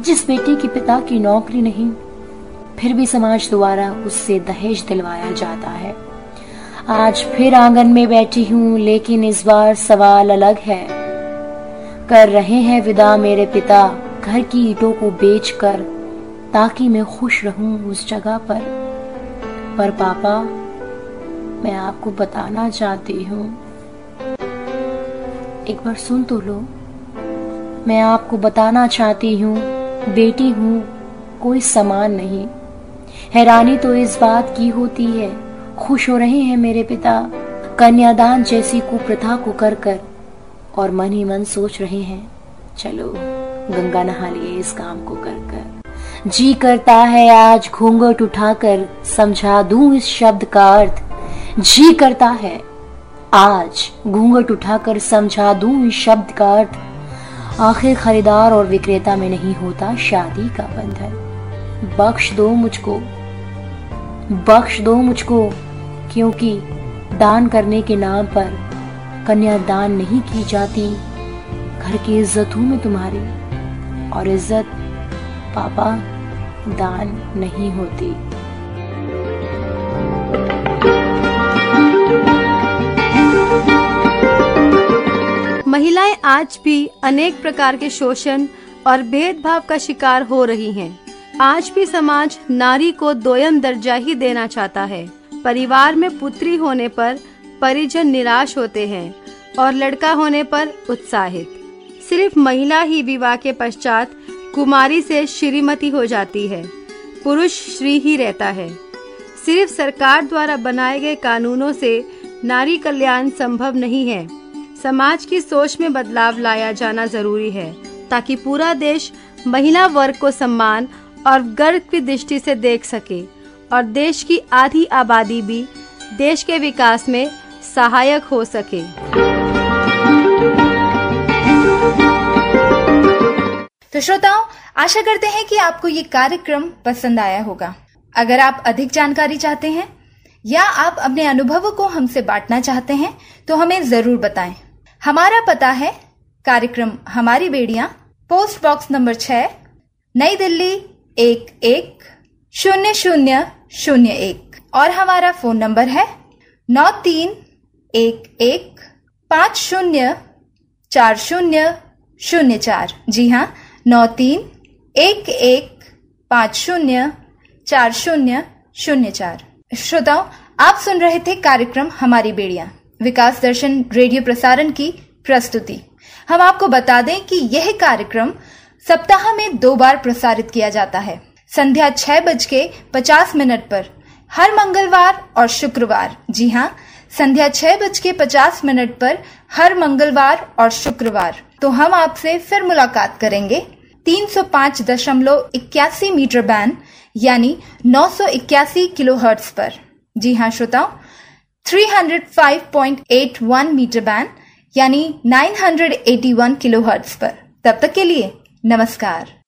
जिस बेटे के पिता की नौकरी नहीं, फिर भी समाज द्वारा उससे दहेज दिलवाया जाता है। आज फिर आंगन में बैठी हूँ, लेकिन इस बार सवाल अलग है। कर रहे हैं विदा मेरे पिता घर की ईंटों को बेचकर, ताकि मैं खुश रहूं उस जगह पर पापा, मैं आपको बताना चाहती हूँ। एक बार सुन तो लो। मैं आपको बताना चाहती हूँ, बेटी हूँ, कोई समान नहीं। हैरानी तो इस बात की होती है, खुश हो रहे हैं मेरे पिता कन्यादान जैसी कुप्रथा को कर कर, और मन ही मन सोच रहे हैं, चलो गंगा नहा लिए इस काम को कर कर। जी करता है आज घूंघट उठाकर समझा दूं इस शब्द का अर्थ। जी करता है आज घूंघट उठाकर समझा दूं इस शब्द का अर्थ। आखिर खरीदार और विक्रेता में नहीं होता शादी का बंधन। बख्श दो मुझको, क्योंकि दान करने के नाम पर कन्यादान नहीं की जाती। घर की इज्जत हूं मैं तुम्हारी, और इज्जत पापा दान नहीं होती। महिलाएं आज भी अनेक प्रकार के शोषण और भेदभाव का शिकार हो रही हैं। आज भी समाज नारी को दोयम दर्जा ही देना चाहता है। परिवार में पुत्री होने पर परिजन निराश होते हैं और लड़का होने पर उत्साहित। सिर्फ महिला ही विवाह के पश्चात कुमारी से श्रीमती हो जाती है, पुरुष श्री ही रहता है। सिर्फ सरकार द्वारा बनाए गए कानूनों से नारी कल्याण संभव नहीं है। समाज की सोच में बदलाव लाया जाना जरूरी है, ताकि पूरा देश महिला वर्ग को सम्मान और गर्व की दृष्टि से देख सके, और देश की आधी आबादी भी देश के विकास में सहायक हो सके। तो श्रोताओं, आशा करते हैं कि आपको ये कार्यक्रम पसंद आया होगा। अगर आप अधिक जानकारी चाहते हैं या आप अपने अनुभवों को हमसे बांटना चाहते हैं, तो हमें जरूर बताएं। हमारा पता है कार्यक्रम हमारी बेड़ियां, पोस्ट बॉक्स नंबर 6, नई दिल्ली 110001, और हमारा फोन नंबर है 9311504004। जी हाँ, 9311504004। श्रोताओं, आप सुन रहे थे कार्यक्रम हमारी बेड़ियां, विकास दर्शन रेडियो प्रसारण की प्रस्तुति। हम आपको बता दें कि यह कार्यक्रम सप्ताह में 2 बार प्रसारित किया जाता है, संध्या 6:50 पर हर मंगलवार और शुक्रवार। जी हाँ, संध्या 6:50 पर हर मंगलवार और शुक्रवार। तो हम आपसे फिर मुलाकात करेंगे 305.81 मीटर बैंड यानी 981 किलोहर्ट्ज पर। जी हाँ श्रोताओं, 305.81 मीटर बैंड यानी 981 किलोहर्ट्ज पर। तब तक के लिए नमस्कार।